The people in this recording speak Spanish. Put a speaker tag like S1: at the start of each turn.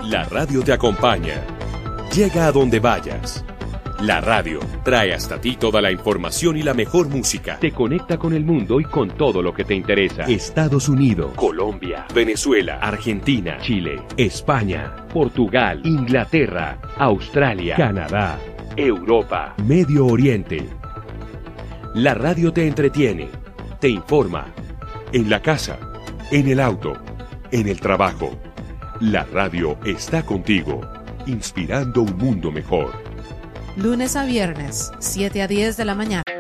S1: La radio te acompaña. Llega a donde vayas. La radio trae hasta ti toda la información y la mejor música. Te conecta con el mundo y con todo lo que te interesa. Estados Unidos, Colombia, Venezuela, Argentina, Chile, España, Portugal, Inglaterra, Australia, Canadá, Europa, Medio Oriente. La radio te entretiene, te informa. En la casa, en el auto, en el trabajo. La radio está contigo, inspirando un mundo mejor.
S2: Lunes a viernes, 7 a 10 de la mañana.